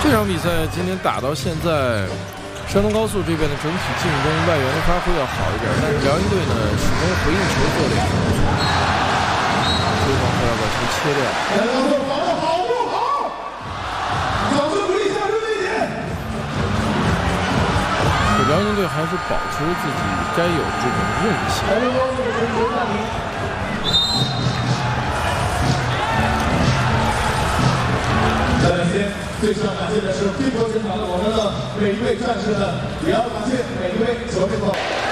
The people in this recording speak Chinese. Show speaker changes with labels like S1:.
S1: 这场比赛今天打到现在，山东高速这边的整体进攻外援的发挥要好一点，但是辽宁队呢始终回应球做的也很不错。对方要把球切掉。防得好不好？掌声鼓励一下这一点。辽宁队还是保持自己该有的这种韧性。
S2: 在今天最需要感谢的是拼搏现场的我们的每一位战士们，也要感谢每一位球迷朋友。